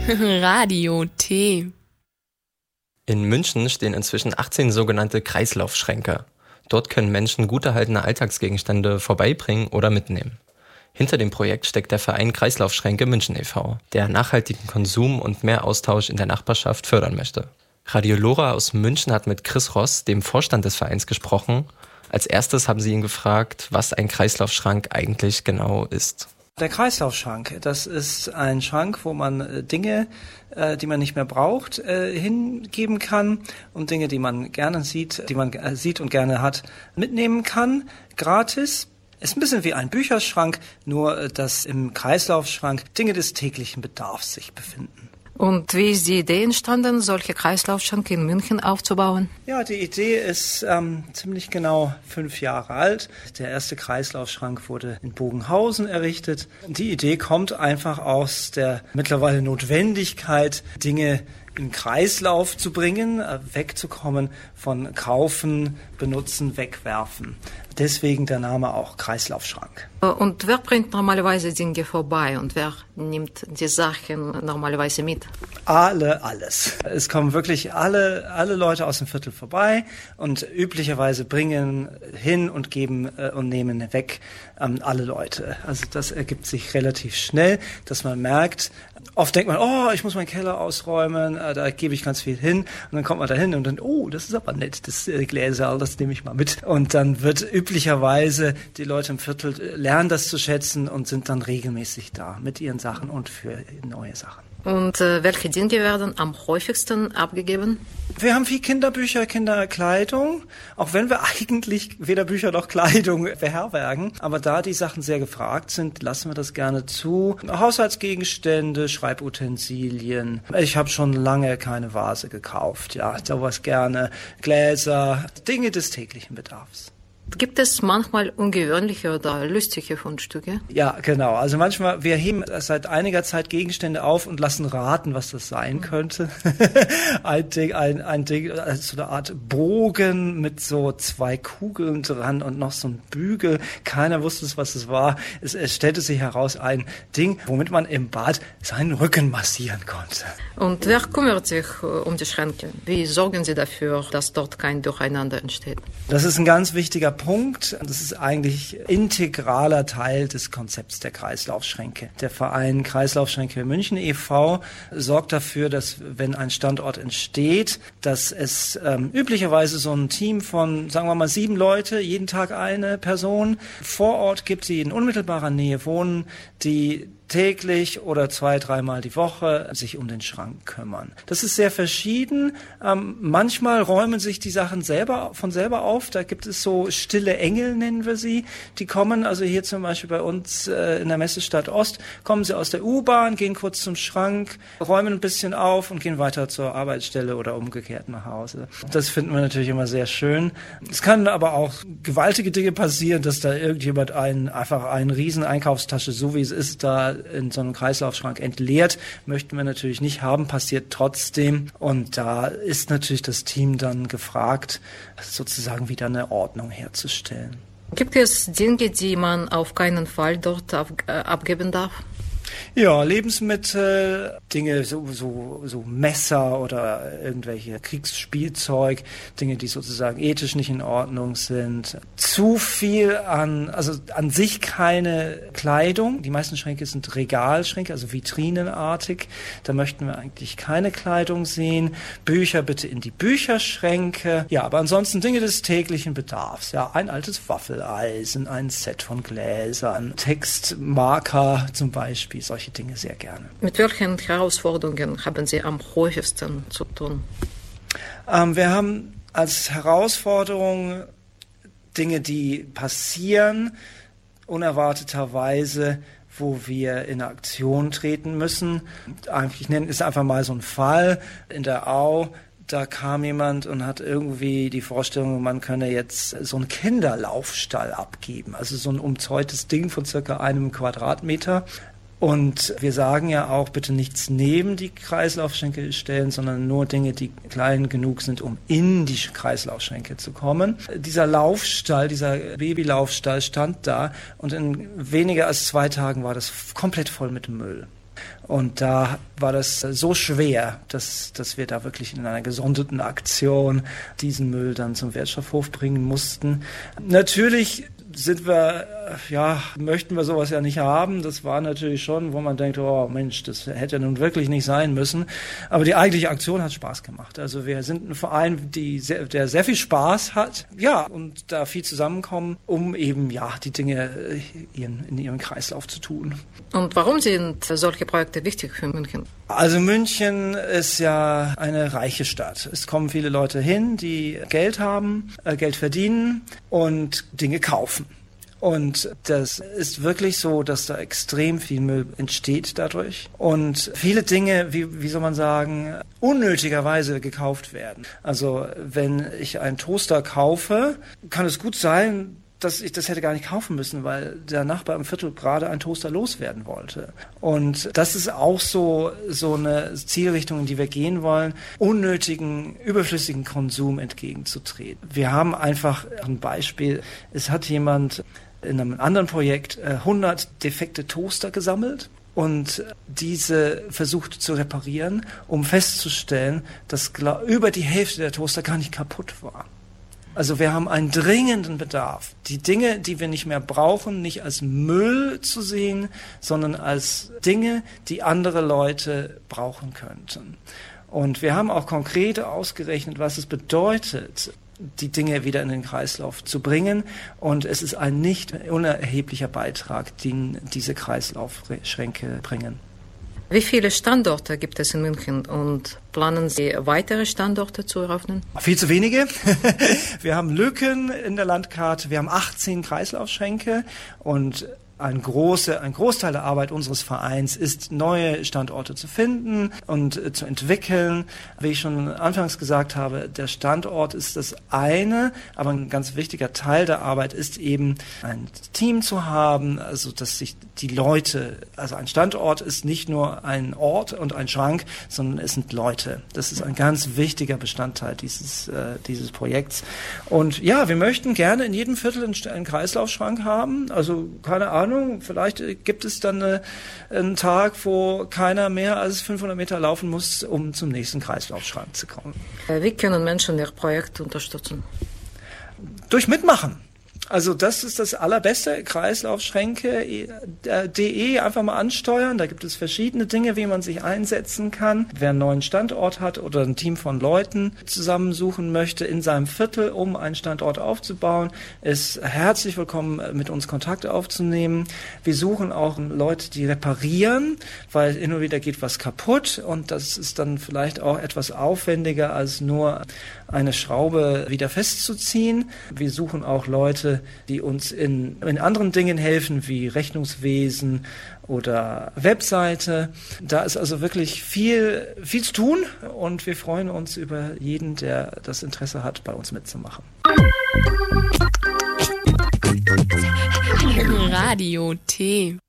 Radio T. In München stehen inzwischen 18 sogenannte Kreislaufschränke. Dort können Menschen gut erhaltene Alltagsgegenstände vorbeibringen oder mitnehmen. Hinter dem Projekt steckt der Verein Kreislaufschränke München e.V., der nachhaltigen Konsum und mehr Austausch in der Nachbarschaft fördern möchte. Radio Lora aus München hat mit Chris Ross, dem Vorstand des Vereins, gesprochen. Als erstes haben sie ihn gefragt, was ein Kreislaufschrank eigentlich genau ist. Der Kreislaufschrank, das ist ein Schrank, wo man Dinge, die man nicht mehr braucht, hingeben kann und Dinge, die man gerne sieht, die man sieht und gerne hat, mitnehmen kann, gratis. Ist ein bisschen wie ein Bücherschrank, nur dass im Kreislaufschrank Dinge des täglichen Bedarfs sich befinden. Und wie ist die Idee entstanden, solche Kreislaufschränke in München aufzubauen? Ja, die Idee ist ziemlich genau 5 Jahre alt. Der erste Kreislaufschrank wurde in Bogenhausen errichtet. Die Idee kommt einfach aus der mittlerweile Notwendigkeit, Dinge in Kreislauf zu bringen, wegzukommen von kaufen, benutzen, wegwerfen. Deswegen der Name auch Kreislaufschrank. Und wer bringt normalerweise Dinge vorbei und wer nimmt die Sachen normalerweise mit? Alles. Es kommen wirklich alle Leute aus dem Viertel vorbei und üblicherweise bringen hin und geben und nehmen weg alle Leute. Also das ergibt sich relativ schnell, dass man merkt, oft denkt man, oh, ich muss meinen Keller ausräumen, da gebe ich ganz viel hin. Und dann kommt man da hin und dann, oh, das ist aber nett, das Gläser, das nehme ich mal mit. Und dann wird üblicherweise die Leute im Viertel lernen das zu schätzen und sind dann regelmäßig da mit ihren Sachen und für neue Sachen. Und welche Dinge werden am häufigsten abgegeben? Wir haben viel Kinderbücher, Kinderkleidung, auch wenn wir eigentlich weder Bücher noch Kleidung beherbergen. Aber da die Sachen sehr gefragt sind, lassen wir das gerne zu. Haushaltsgegenstände, Schreibutensilien. Ich habe schon lange keine Vase gekauft. Ja, sowas gerne. Gläser, Dinge des täglichen Bedarfs. Gibt es manchmal ungewöhnliche oder lustige Fundstücke? Ja, genau. Also manchmal, wir heben seit einiger Zeit Gegenstände auf und lassen raten, was das sein könnte. ein Ding, so eine Art Bogen mit so 2 Kugeln dran und noch so ein Bügel. Keiner wusste, was es war. Es stellte sich heraus, ein Ding, womit man im Bad seinen Rücken massieren konnte. Und wer kümmert sich um die Schränke? Wie sorgen Sie dafür, dass dort kein Durcheinander entsteht? Das ist ein ganz wichtiger Punkt. Das ist eigentlich integraler Teil des Konzepts der Kreislaufschränke. Der Verein Kreislaufschränke München e.V. sorgt dafür, dass wenn ein Standort entsteht, dass es üblicherweise so ein Team von, sagen wir mal, 7 Leute, jeden Tag eine Person vor Ort gibt, die in unmittelbarer Nähe wohnen, die täglich oder 2-3 Mal die Woche sich um den Schrank kümmern. Das ist sehr verschieden. Manchmal räumen sich die Sachen von selber auf. Da gibt es so stille Engel, nennen wir sie. Die kommen, also hier zum Beispiel bei uns in der Messestadt Ost, kommen sie aus der U-Bahn, gehen kurz zum Schrank, räumen ein bisschen auf und gehen weiter zur Arbeitsstelle oder umgekehrt nach Hause. Das finden wir natürlich immer sehr schön. Es kann aber auch gewaltige Dinge passieren, dass da irgendjemand einfach eine riesen Einkaufstasche, so wie es ist, da in so einem Kreislaufschrank entleert, möchten wir natürlich nicht haben, passiert trotzdem. Und da ist natürlich das Team dann gefragt, sozusagen wieder eine Ordnung herzustellen. Gibt es Dinge, die man auf keinen Fall dort abgeben darf? Ja, Lebensmittel, Dinge, so Messer oder irgendwelche Kriegsspielzeug, Dinge, die sozusagen ethisch nicht in Ordnung sind. Zu viel also an sich keine Kleidung. Die meisten Schränke sind Regalschränke, also vitrinenartig. Da möchten wir eigentlich keine Kleidung sehen. Bücher bitte in die Bücherschränke. Ja, aber ansonsten Dinge des täglichen Bedarfs. Ja, ein altes Waffeleisen, ein Set von Gläsern, Textmarker zum Beispiel. Solche Dinge sehr gerne. Mit welchen Herausforderungen haben Sie am häufigsten zu tun? Wir haben als Herausforderung Dinge, die passieren, unerwarteterweise, wo wir in Aktion treten müssen. Ich nenne es einfach mal so ein Fall in der Au. Da kam jemand und hat irgendwie die Vorstellung, man könne jetzt so einen Kinderlaufstall abgeben. Also so ein umzäuntes Ding von circa 1 Quadratmeter. Und wir sagen ja auch, bitte nichts neben die Kreislaufschränke stellen, sondern nur Dinge, die klein genug sind, um in die Kreislaufschränke zu kommen. Dieser Laufstall, dieser Babylaufstall stand da und in weniger als 2 Tagen war das komplett voll mit Müll. Und da war das so schwer, dass wir da wirklich in einer gesonderten Aktion diesen Müll dann zum Wertstoffhof bringen mussten. Natürlich möchten wir sowas ja nicht haben. Das war natürlich schon, wo man denkt, oh Mensch, das hätte nun wirklich nicht sein müssen. Aber die eigentliche Aktion hat Spaß gemacht. Also wir sind ein Verein, der sehr viel Spaß hat, und da viel zusammenkommen, um eben, die Dinge in ihrem Kreislauf zu tun. Und warum sind solche Projekte wichtig für München? Also München ist ja eine reiche Stadt. Es kommen viele Leute hin, die Geld haben, Geld verdienen und Dinge kaufen. Und das ist wirklich so, dass da extrem viel Müll entsteht dadurch. Und viele Dinge, wie soll man sagen, unnötigerweise gekauft werden. Also wenn ich einen Toaster kaufe, kann es gut sein, dass ich das hätte gar nicht kaufen müssen, weil der Nachbar im Viertel gerade einen Toaster loswerden wollte. Und das ist auch so eine Zielrichtung, in die wir gehen wollen, unnötigen, überflüssigen Konsum entgegenzutreten. Wir haben einfach ein Beispiel. Es hat jemand in einem anderen Projekt 100 defekte Toaster gesammelt und diese versucht zu reparieren, um festzustellen, dass über die Hälfte der Toaster gar nicht kaputt war. Also wir haben einen dringenden Bedarf, die Dinge, die wir nicht mehr brauchen, nicht als Müll zu sehen, sondern als Dinge, die andere Leute brauchen könnten. Und wir haben auch konkret ausgerechnet, was es bedeutet, die Dinge wieder in den Kreislauf zu bringen. Und es ist ein nicht unerheblicher Beitrag, den diese Kreislaufschränke bringen. Wie viele Standorte gibt es in München und planen Sie weitere Standorte zu eröffnen? Viel zu wenige. Wir haben Lücken in der Landkarte. Wir haben 18 Kreislaufschränke und ein Großteil der Arbeit unseres Vereins ist, neue Standorte zu finden und zu entwickeln. Wie ich schon anfangs gesagt habe, der Standort ist das eine, aber ein ganz wichtiger Teil der Arbeit ist eben, ein Team zu haben, also dass sich die Leute, also ein Standort ist nicht nur ein Ort und ein Schrank, sondern es sind Leute. Das ist ein ganz wichtiger Bestandteil dieses Projekts. Und ja, wir möchten gerne in jedem Viertel einen Kreislaufschrank haben, also keine Ahnung, vielleicht gibt es dann einen Tag, wo keiner mehr als 500 Meter laufen muss, um zum nächsten Kreislaufschrank zu kommen. Wie können Menschen Ihr Projekt unterstützen? Durch Mitmachen. Also das ist das Allerbeste, Kreislaufschränke.de einfach mal ansteuern. Da gibt es verschiedene Dinge, wie man sich einsetzen kann. Wer einen neuen Standort hat oder ein Team von Leuten zusammensuchen möchte in seinem Viertel, um einen Standort aufzubauen, ist herzlich willkommen, mit uns Kontakt aufzunehmen. Wir suchen auch Leute, die reparieren, weil immer wieder geht was kaputt und das ist dann vielleicht auch etwas aufwendiger, als nur eine Schraube wieder festzuziehen. Wir suchen auch Leute, die uns in anderen Dingen helfen, wie Rechnungswesen oder Webseite. Da ist also wirklich viel zu tun und wir freuen uns über jeden, der das Interesse hat, bei uns mitzumachen. Radio T.